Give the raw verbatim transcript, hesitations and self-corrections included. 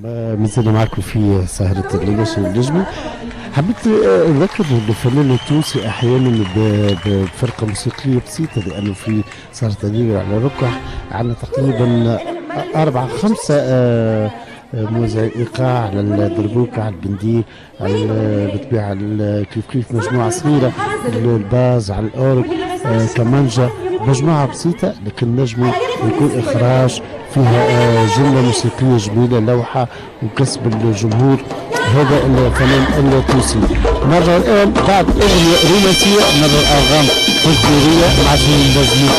ما زلنا معكم في سهرة الليلة النجمي. حبيت نذكر الفنان التونسي احيانا ب- بفرقه موسيقيه بسيطه، لانه في سهرة الليلة على ركح عندنا تقريبا اربعه خمسه آه، آه، موزع ايقاع على الدربوكه، على البندي، على ال- بالطبيعه على ال- كيف كيف مجموعه صغيره، الباز، على الاورج، آه، كمانجا، مجموعه بسيطه لكن نجموا يكون اخراج فيها آه، جمله موسيقيه جميله، لوحه وكسب الجمهور. هذا الفنان التونسي. نرى الان بعد اغنيه رومانسيه، نرى الارغام فولكلوريه مع المزيكا.